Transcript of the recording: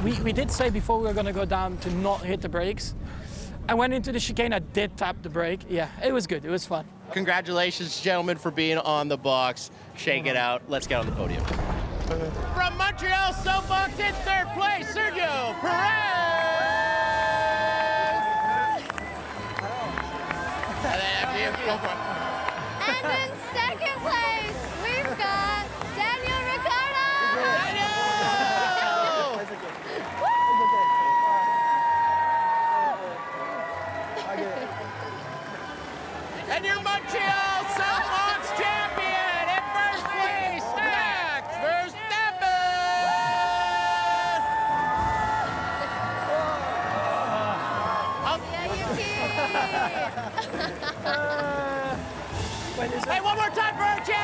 we did say before we were going to go down to not hit the brakes. I went into the chicane, I did tap the brake. Yeah, it was good, it was fun. Congratulations, gentlemen, for being on the box. Shake it out. Let's get on the podium. From Montreal Soapbox in third place, Sergio Perez. And in second place, we've got Daniel Ricciardo. And your Montreal Soapbox champion in first place, Max Verstappen! Yeah, you When is it? Hey, one more time for our champion!